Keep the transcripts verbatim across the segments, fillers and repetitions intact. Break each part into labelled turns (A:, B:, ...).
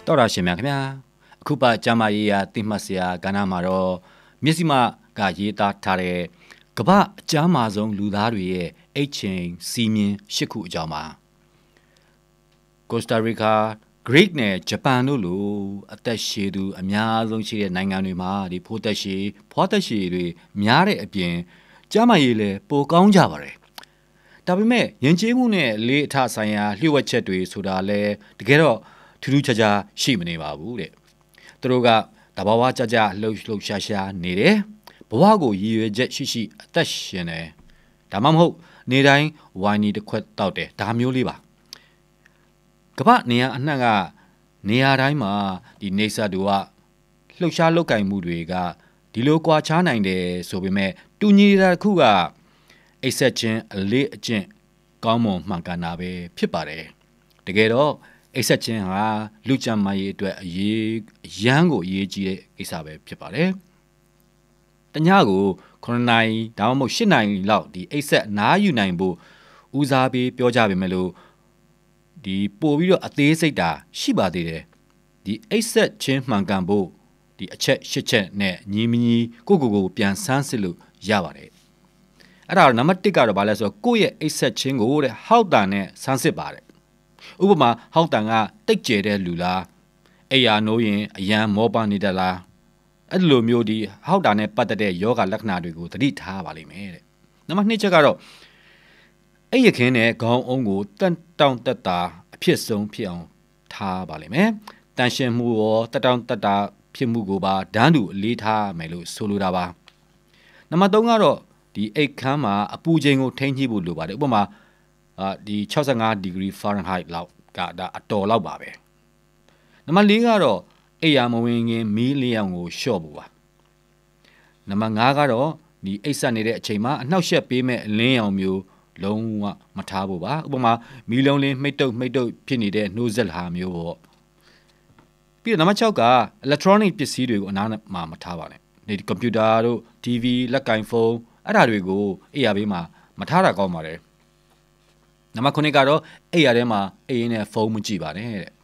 A: တော်ရရှင်များခင်ဗျာအခုပါကျမရေးရာတိမှတ်စရာကဏ္ဍမှာတော့မျက်စိမကရေးသားထားတဲ့ကမ္ဘာအကျမ်းမာဆုံးလူသားတွေရဲ့အိတ်ချိန်စီးမြင်ရှစ်ခုအကြောင်းပါကိုစတာရီကာဂရိနဲ့ဂျပန်တို့လိုအသက်ရှည်သူအများဆုံးရှိတဲ့နိုင်ငံတွေမှာဒီဖိုးသက်ရှည်ဖွားသက်ရှည်တွေများတဲ့အပြင်ကျမရေးလည်းပိုကောင်းကြပါတယ်ဒါပေမဲ့ယဉ်ကျေးမှုနဲ့လေးအထဆိုင်ရာလျှို့ဝှက်ချက်တွေဆိုတာလဲတကယ်တော့ထူးထူးခြားခြားရှိမနေပါဘူးတဲ့သူတို့ကတဘာဝကြကြလှုပ်လှုပ်ရှားရှားနေတယ်ဘဝကိုရည်ရွယ်ချက်ရှိရှိအသက်ရှင်တယ်ဒါမှမဟုတ်နေတိုင်းဝိုင်းနီတစ်ခွက်တောက်တယ်ဒါမျိုးလေးပါကမ္ဘာနေရာအနှံ့ကနေရာတိုင်းမှာဒီနေဆာတူကလှုပ်ရှားလောက်ကင်မှုတွေကဒီလိုကွာခြားနိုင်တယ်ဆိုပေမဲ့တူညီတာတစ်ခုကအိပ်ဆက်ခြင်းအလေးအကျင့်ကောင်းမွန်မှန်ကန်တာပဲဖြစ်ပါတယ်တကယ်တော့အိပ်ဆက်ခြင်းဟာလူကျန်းမာရေးအတွက်အရေးအရန်ကိုအရေးကြီးတဲ့ကိစ္စပဲဖြစ်ပါတယ်တညကိုခုနှစ်နာရီဒါမှမဟုတ်ရှစ်နာရီလောက်ဒီအိပ်ဆက်နားယူနိုင်ဖို့ဦးစားပေးပြောကြပေမဲ့လို့ဒီပို့ပြီးတော့အသေးစိတ်တာရှိပါသေးတယ်ဒီအိပ်ဆက်ခြင်းမှန်ကန်ဖို့ဒီအချက်ရှစ်ချက်နဲ့ညီမညီကိုကိုကိုပြန်ဆန်းစစ်လို့ရပါတယ်အဲ့ဒါနံပါတ်တစ်ကတော့ဘာလဲဆိုတော့ကိုယ့်ရဲ့အိပ်ဆက်ခြင်းကိုတဲ့ဟောက်တန်နဲ့ဆန်းစစ်ပါတယ်ဥပမာဟောက်တန်ကတိတ်ကျဲတဲ့လူလားအိယာနိုးရင်အရန်မောပါနေတလားအဲ့လိုမျိုးဒီဟောက်တန်နဲ့ပတ်သက်တဲ့ယောဂလက္ခဏာတွေကိုသတိထားပါလိမ့်မယ်တဲ့နံပါတ်နှစ်ချက်ကတော့အဲ့ရခင်းနဲ့ခေါင်းအုံးကိုတန်တောင့်တက်တာအဖြစ်ဆုံးဖြစ်အောင်ထားပါလိမ့်မယ်တန်ရှင်းမှုရောတက်တောင့်တက်တာဖြစ်မှုကိုပါဒန်းတူအလေးထားမယ်လို့ဆိုလိုတာပါနံပါတ်သုံးကတော့ဒီအိတ်ခမ်းမှာအပူချိန်ကိုထိန်းညှိဖို့လိုပါတယ်ဥပမာအာဒီsixty-five ဒီဂရီ Fahrenheit လောက်ကဒါအတော်လောက်ပါပဲနံပါတ်၄ကတော့အိယာမဝင်ခင်မီးလျောင်ကိုလျှော့ဖို့ပါနံပါတ်၅ကတော့ဒီအိတ်ဆက်နေတဲ့အချိန်မှာအနှောက်ယှက်ပေးမဲ့အလင်းရောင်မျိုးလုံးဝမထားဖို့ပါဥပမာမီးလုံးလေးမှိတ်တုပ်မှိတ်တုပ်ဖြစ်နေတဲ့နှိုးဆက်ဟာမျိုးပေါ့ပြီးတော့နံပါတ်၆က electronic ပစ္စည်းတွေကိုအနားမှာမထားပါနဲ့ဒီကွန်ပျူတာတို့ တီဗီ လက်ကင်ဖုန်းအဲ့ဒါတွေကိုအိယာဘေးမှာမထားတာကောင်းပါတယ်နံပါတ်9ကတော့အိယာထဲမှာအိရင်နဲ့ဖုန်းမကြည့်ပါနဲ့တဲ့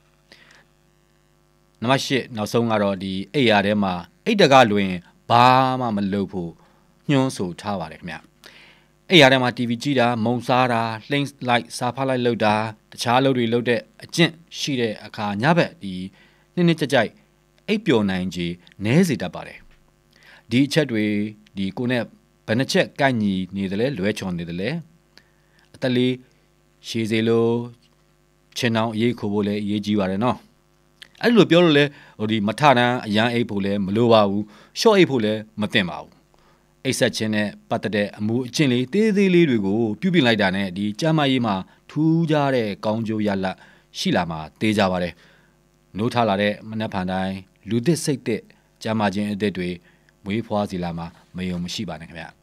A: နံပါတ်၈နောက်ဆုံးကတော့ဒီအိယာထဲမှာအိတ်တကလွင်ဘာမှမလုပ်ဖို့ညွှန်းဆိုထားပါတယ်ခင်ဗျအိယာထဲမှာတီဗီကြည့်တာမုံစားတာလှိမ့်လိုက်စားဖားလိုက်လုပ်တာတခြားလုပ်တွေလုပ်တဲ့အကျင့်ရှိတဲ့အခါညဘက်ဒီနှစ်နှစ်ကြကြိုက်အိပ်ပျော်နိုင်ခြေနည်းစေတတ်ပါတယ်ဒီအချက်တွေဒီကိုနဲ့ဘယ်နှချက်ကိုက်ညီနေတယ်လဲလွဲချော်နေတယ်လဲအသက်လေးရှည်စေလို့ချင်းအောင်အေးခိုးဖို့လည်းအရေးကြီးပါတယ်နော်အဲ့လိုပြောလို့လဲဟိုဒီမထတန်းအရန်အိပ်ဖို့လည်းမလိုပါဘူးရှော့အိပ်ဖို့လည်းမသင့်ပါဘူးအိပ်ဆက်ခြင်းနဲ့ပတ်သက်တဲ့အမှုအကျင့်လေးသေးသေးလေးတွေကိုပြုပြင်လိုက်တာနဲ့ဒီကျမ်းမာရေးမှာထူးခြားတဲ့ကောင်းကျိုးရလဒ်ရှိလာမှာသိကြပါတယ်နိုးထလာတဲ့မနက်ဖြန်တိုင်းလူသစ်စိတ်သစ်ကျမ်းမာခြင်းအသစ်တွေမွေးဖွားစီလာမှာမယုံမရှိပါနဲ့ခင်ဗျ